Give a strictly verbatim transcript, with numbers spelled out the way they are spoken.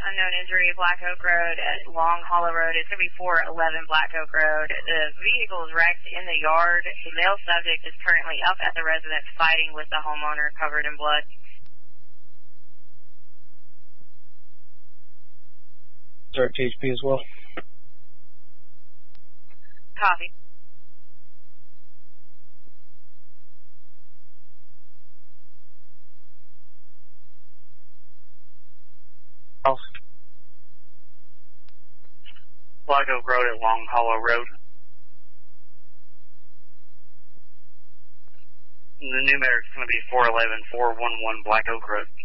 unknown injury, Black Oak Road at Long Hollow Road. It's going to be four eleven Black Oak Road. The vehicle is wrecked in the yard. The male subject is currently up at the residence fighting with the homeowner covered in blood. Direct H P as well. Copy. Off. Black Oak Road at Long Hollow Road. The numeric's going to be four eleven four one one Black Oak Road.